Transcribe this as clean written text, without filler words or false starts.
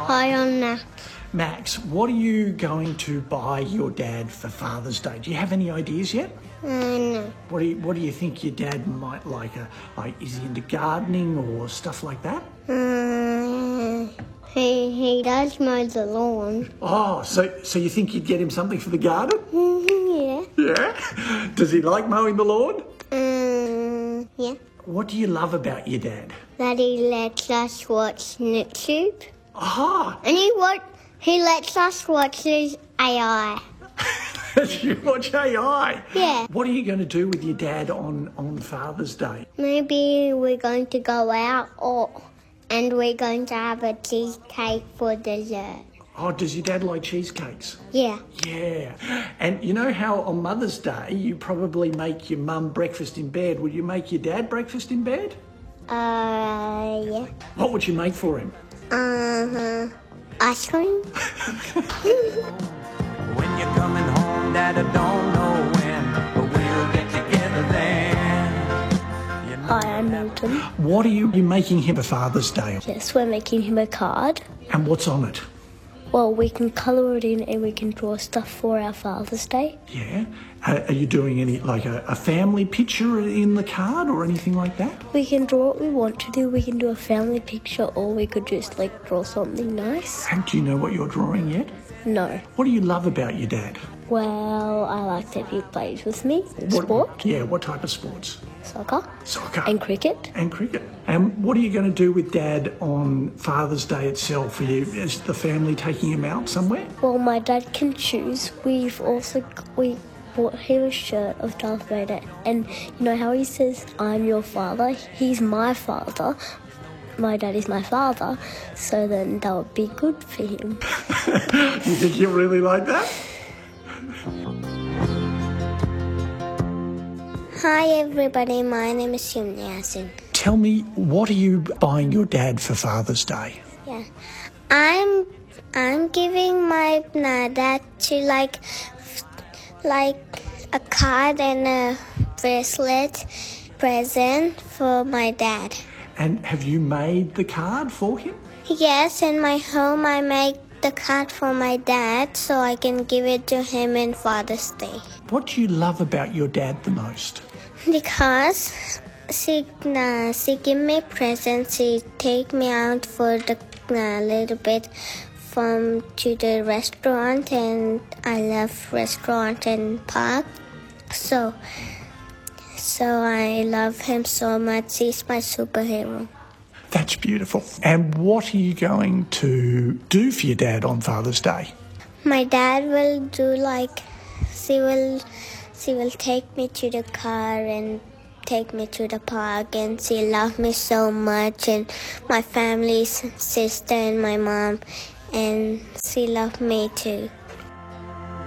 Hi, I'm Max. Max, what are you going to buy your dad for Father's Day? Do you have any ideas yet? No. What do you think your dad might like? Is he into gardening or stuff like that? He does mow the lawn. Oh, so you think you'd get him something for the garden? Yeah. Yeah? Does he like mowing the lawn? Yeah. What do you love about your dad? That he lets us watch YouTube. Ah, And he lets us watch his AI. you watch AI? Yeah. What are you going to do with your dad on Father's Day? Maybe we're going to go out and we're going to have a cheesecake for dessert. Oh, does your dad like cheesecakes? Yeah. Yeah. And you know how on Mother's Day you probably make your mum breakfast in bed. Would you make your dad breakfast in bed? Yeah. What would you make for him? Ice cream? When you're coming home, Dad, I don't know when, but we'll get together then. You know. Hi, I'm Milton. What are you making him for Father's Day? Yes, we're making him a card. And what's on it? Well, we can colour it in and we can draw stuff for our Father's Day. Yeah. Are you doing any, like a family picture in the card or anything like that? We can draw what we want to do. We can do a family picture or we could just draw something nice. And do you know what you're drawing yet? No. What do you love about your dad? Well, I like that he plays with me. Sport, Yeah, what type of sports? soccer, Soccer. and cricket. And cricket. And what are you going to do with Dad on Father's Day itself? Is the family taking him out somewhere? Well, my dad can choose. We bought him a shirt of Darth Vader, and you know how he says, "I'm your father." He's my father. My dad is my father, so then that would be good for him. You think he'll really like that? Hi everybody, my name is Yasin. Tell me, what are you buying your dad for Father's Day? Yeah. I'm giving my dad to like a card and a bracelet present for my dad. And have you made the card for him? Yes, in my home I make the card for my dad so I can give it to him in Father's Day. What do you love about your dad the most? Because she give me presents, she take me out for the little bit to the restaurant, and I love restaurant and park. So I love him so much. He's my superhero. That's beautiful. And what are you going to do for your dad on Father's Day? My dad will do she will take me to the car and take me to the park, and she loves me so much, and my family's sister and my mom, and she loves me too.